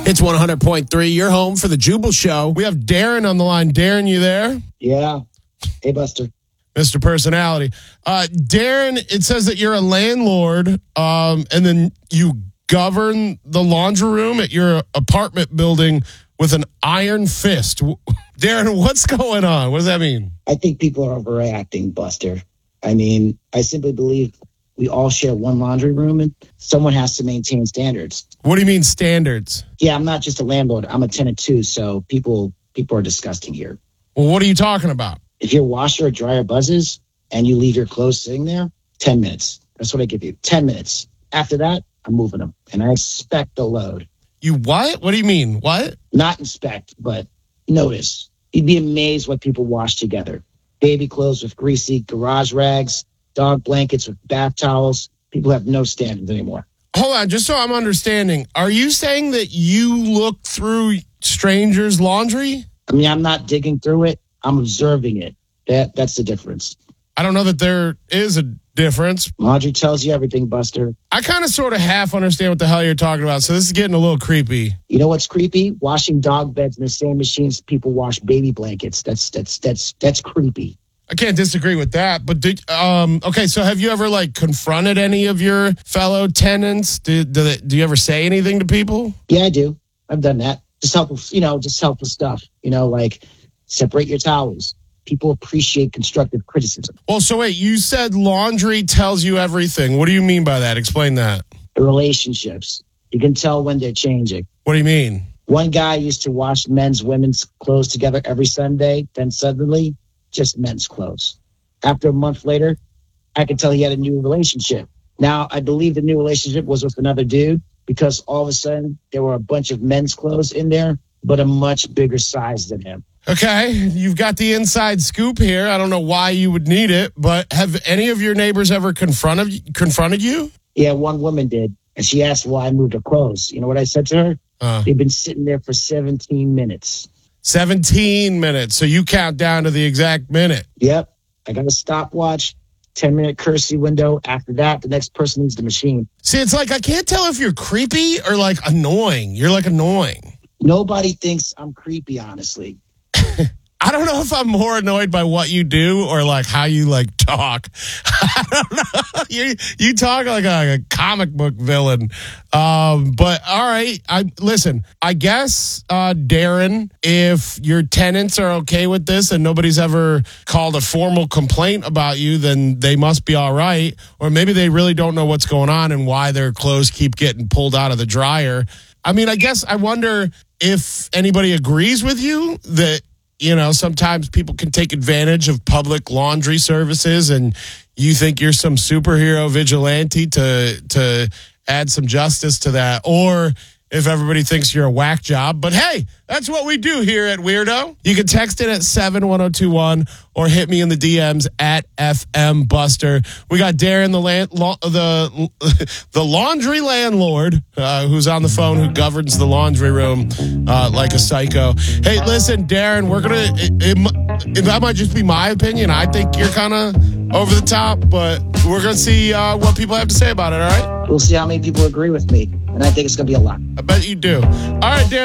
It's 100.3. You're home for the Jubal Show. We have Darren on the line. Darren, you there? Yeah. Hey, Buster. Mr. Personality. Darren, it says that you're a landlord, and then you govern the laundry room at your apartment building with an iron fist. Darren, what's going on? What does that mean? I think people are overreacting, Buster. I mean, I simply believe we all share one laundry room and someone has to maintain standards. What do you mean standards? Yeah, I'm not just a landlord. I'm a tenant too. So people are disgusting here. Well, what are you talking about? If your washer or dryer buzzes and you leave your clothes sitting there, 10 minutes. That's what I give you. 10 minutes. After that, I'm moving them and I expect the load. You what? What do you mean? What? Not inspect, but notice. You'd be amazed what people wash together. Baby clothes with greasy garage rags, dog blankets with bath towels. People have no standards anymore. Hold on, just so I'm understanding. Are you saying that you look through strangers' laundry? I mean, I'm not digging through it. I'm observing it. That's the difference. I don't know that there is a difference. Laundry tells you everything, Buster. I kind of sort of half understand what the hell you're talking about, so this is getting a little creepy. You know what's creepy? Washing dog beds in the same machines people wash baby blankets. That's creepy. I can't disagree with that, but okay, so have you ever confronted any of your fellow tenants? Do you ever say anything to people? Yeah, I do. I've done that. Just helpful stuff. Like separate your towels. People appreciate constructive criticism. Well, so wait, you said laundry tells you everything. What do you mean by that? Explain that. The relationships. You can tell when they're changing. What do you mean? One guy used to wash women's clothes together every Sunday. Then suddenly, just men's clothes. After a month later, I could tell he had a new relationship. Now, I believe the new relationship was with another dude because all of a sudden there were a bunch of men's clothes in there, but a much bigger size than him. Okay, you've got the inside scoop here. I don't know why you would need it, but have any of your neighbors ever confronted you? Yeah, one woman did, and she asked why I moved her clothes. You know what I said to her? They've been sitting there for 17 minutes. 17 minutes. So you count down to the exact minute. Yep. I got a stopwatch, 10-minute courtesy window. After that, the next person needs the machine. See, it's I can't tell if you're creepy or annoying. You're annoying. Nobody thinks I'm creepy, honestly. I don't know if I'm more annoyed by what you do or how you talk. I don't know. You talk like a comic book villain. But all right. Listen, I guess, Darren, if your tenants are okay with this and nobody's ever called a formal complaint about you, then they must be all right. Or maybe they really don't know what's going on and why their clothes keep getting pulled out of the dryer. I mean, I guess I wonder if anybody agrees with you that, sometimes people can take advantage of public laundry services and you think you're some superhero vigilante to add some justice to that. Or if everybody thinks you're a whack job. But hey, that's what we do here at Weirdo. You can text it at 71021 or hit me in the DMs at FM Buster. We got Darren, the laundry landlord, who's on the phone, who governs the laundry room like a psycho. Hey, listen, Darren, we're gonna. That might just be my opinion. I think you're kind of over the top, but we're gonna see what people have to say about it. All right. We'll see how many people agree with me, and I think it's gonna be a lot. I bet you do. All right, Darren.